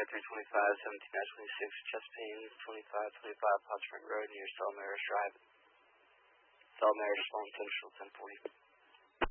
325, 17-26, chest pain, 25, Hot Spring Road near Selmaris Drive. Selmaris, Long Central, 1040.